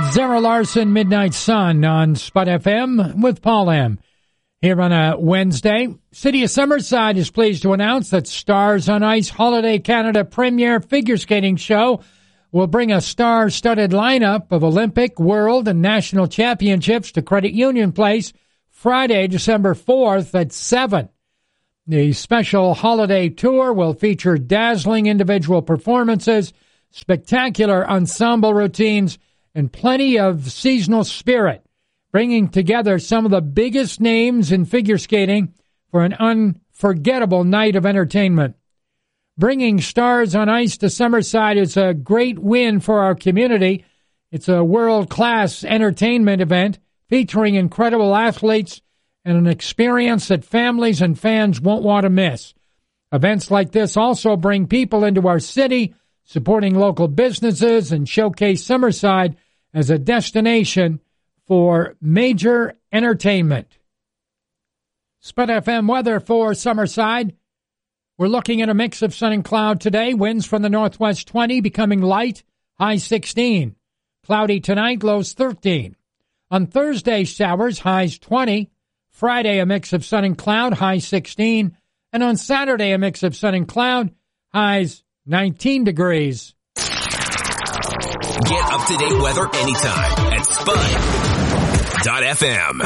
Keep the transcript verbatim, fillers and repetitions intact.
Zara Larson, Midnight Sun on Spud F M with Paul M. Here on a Wednesday, City of Summerside is pleased to announce that Stars on Ice Holiday Canada Premier Figure Skating Show will bring a star-studded lineup of Olympic, World, and National Championships to Credit Union Place Friday, December fourth at seven. The special holiday tour will feature dazzling individual performances, spectacular ensemble routines, and plenty of seasonal spirit, bringing together some of the biggest names in figure skating for an unforgettable night of entertainment. Bringing Stars on Ice to Summerside is a great win for our community. It's a world-class entertainment event featuring incredible athletes and an experience that families and fans won't want to miss. Events like this also bring people into our city, supporting local businesses, and showcase Summerside as a destination for major entertainment. Spud F M weather for Summerside. We're looking at a mix of sun and cloud today. Winds from the northwest twenty, becoming light, high sixteen. Cloudy tonight, lows thirteen. On Thursday, showers, highs twenty. Friday, a mix of sun and cloud, high sixteen. And on Saturday, a mix of sun and cloud, highs nineteen degrees. Get up-to-date weather anytime at Spud dot F M.